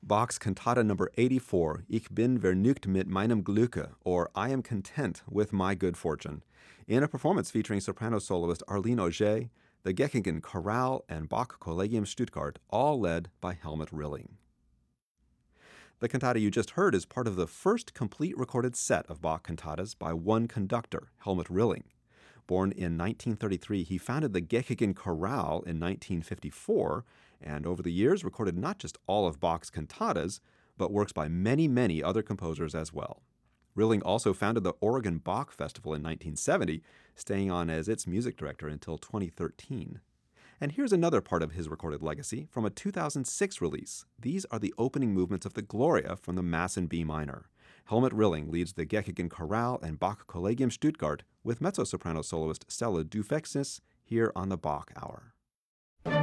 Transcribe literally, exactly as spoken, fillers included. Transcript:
Bach's Cantata number eighty-four, Ich bin vergnügt mit meinem Glücke, or I am content with my good fortune, in a performance featuring soprano soloist Arlene Auger, the Geckingen Chorale, and Bach Collegium Stuttgart, all led by Helmut Rilling. The cantata you just heard is part of the first complete recorded set of Bach cantatas by one conductor, Helmut Rilling. Born in nineteen thirty-three, he founded the Geckingen Chorale in nineteen fifty-four, and over the years recorded not just all of Bach's cantatas, but works by many, many other composers as well. Rilling also founded the Oregon Bach Festival in nineteen seventy, staying on as its music director until twenty thirteen. And here's another part of his recorded legacy from a two thousand six release. These are the opening movements of the Gloria from the Mass in B minor. Helmut Rilling leads the Geckingen Chorale and Bach Collegium Stuttgart with mezzo-soprano soloist Stella Dufexis here on the Bach Hour.